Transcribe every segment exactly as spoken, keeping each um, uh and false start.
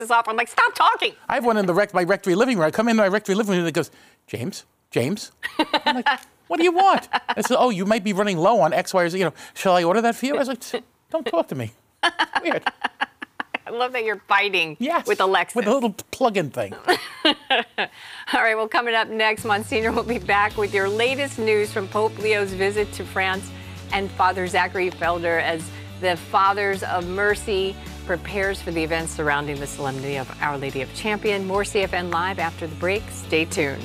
off. I'm like, stop talking. I have one in the rec- my rectory living room. I come in my rectory living room and it goes, James, James. I'm like, what do you want? I said, oh, you might be running low on X, Y, or Z. You know, shall I order that for you? I was like, don't talk to me. Weird. I love that you're fighting yes, with Alexa. With a little plug-in thing. All right, well, coming up next, Monsignor will be back with your latest news from Pope Leo's visit to France and Father Zachary Felder as the Fathers of Mercy prepares for the events surrounding the Solemnity of Our Lady of Champion. More C F N Live after the break. Stay tuned.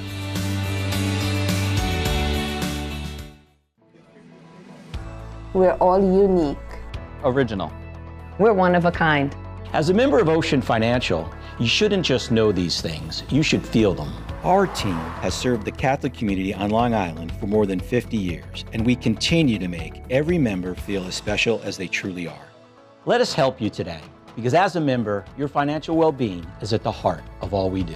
We're all unique. Original. We're one of a kind. As a member of Ocean Financial, you shouldn't just know these things, you should feel them. Our team has served the Catholic community on Long Island for more than fifty years, and we continue to make every member feel as special as they truly are. Let us help you today, because as a member, your financial well-being is at the heart of all we do.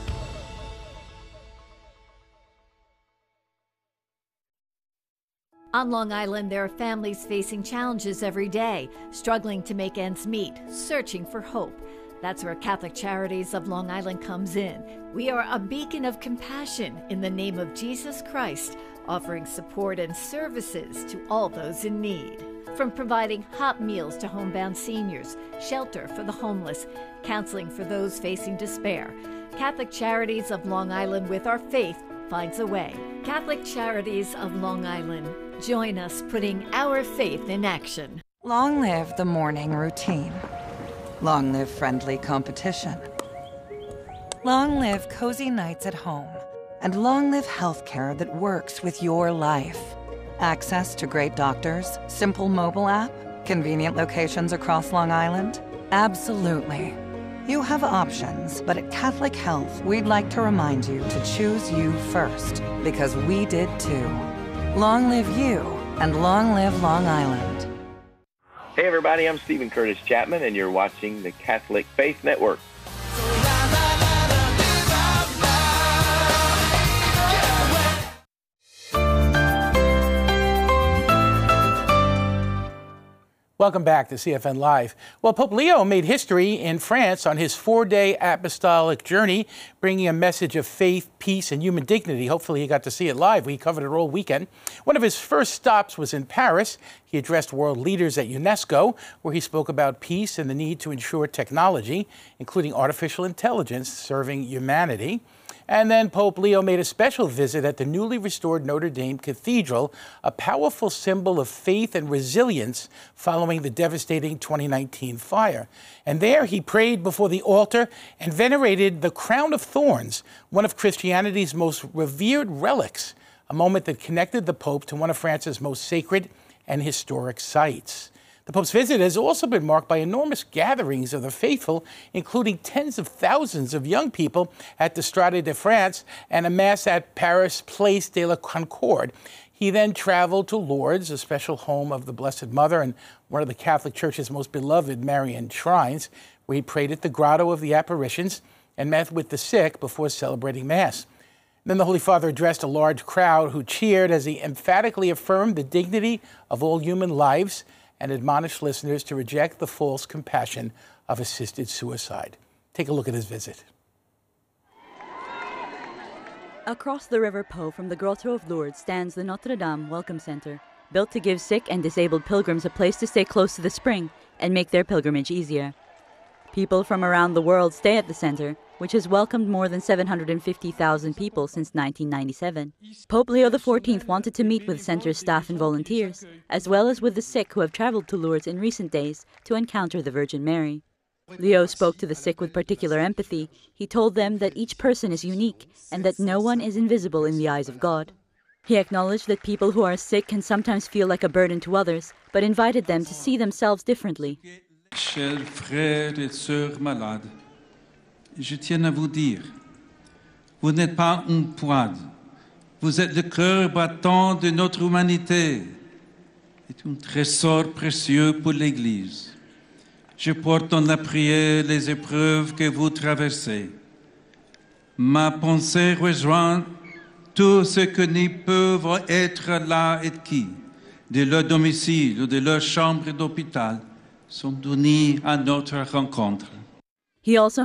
On Long Island, there are families facing challenges every day, struggling to make ends meet, searching for hope. That's where Catholic Charities of Long Island comes in. We are a beacon of compassion in the name of Jesus Christ, offering support and services to all those in need. From providing hot meals to homebound seniors, shelter for the homeless, counseling for those facing despair, Catholic Charities of Long Island, with our faith, finds a way. Catholic Charities of Long Island. Join us putting our faith in action. Long live the morning routine. Long live friendly competition. Long live cozy nights at home. And long live healthcare that works with your life. Access to great doctors, simple mobile app, convenient locations across Long Island? Absolutely. You have options, but at Catholic Health, we'd like to remind you to choose you first, because we did too. Long live you, and long live Long Island. Hey everybody, I'm Stephen Curtis Chapman, and you're watching the Catholic Faith Network. Welcome back to C F N Live. Well, Pope Leo made history in France on his four-day apostolic journey, bringing a message of faith, peace, and human dignity. Hopefully you got to see it live. We covered it all weekend. One of his first stops was in Paris. He addressed world leaders at UNESCO, where he spoke about peace and the need to ensure technology, including artificial intelligence, serving humanity. And then Pope Leo made a special visit at the newly restored Notre Dame Cathedral, a powerful symbol of faith and resilience following the devastating twenty nineteen fire. And there he prayed before the altar and venerated the crown of thorns, one of Christianity's most revered relics, a moment that connected the Pope to one of France's most sacred and historic sites. The Pope's visit has also been marked by enormous gatherings of the faithful, including tens of thousands of young people at the Stade de France and a mass at Paris Place de la Concorde. He then traveled to Lourdes, a special home of the Blessed Mother and one of the Catholic Church's most beloved Marian shrines, where he prayed at the Grotto of the Apparitions and met with the sick before celebrating Mass. Then the Holy Father addressed a large crowd who cheered as he emphatically affirmed the dignity of all human lives and admonished listeners to reject the false compassion of assisted suicide. Take a look at his visit. Across the River Po from the Grotto of Lourdes stands the Notre Dame Welcome Center, built to give sick and disabled pilgrims a place to stay close to the spring and make their pilgrimage easier. People from around the world stay at the center, which has welcomed more than seven hundred fifty thousand people since nineteen ninety-seven. Pope Leo the fourteenth wanted to meet with center's staff and volunteers, as well as with the sick who have traveled to Lourdes in recent days to encounter the Virgin Mary. Leo spoke to the sick with particular empathy. He told them that each person is unique and that no one is invisible in the eyes of God. He acknowledged that people who are sick can sometimes feel like a burden to others, but invited them to see themselves differently. Chers frères et sœurs malades, je tiens à vous dire, vous n'êtes pas une poids, vous êtes le cœur battant de notre humanité. C'est un trésor précieux pour l'Église. Je porte dans la prière les épreuves que vous traversez. Ma pensée rejoint tous ceux qui ne peuvent être là et qui, de leur domicile ou de leur chambre d'hôpital, sont unis à notre rencontre. He also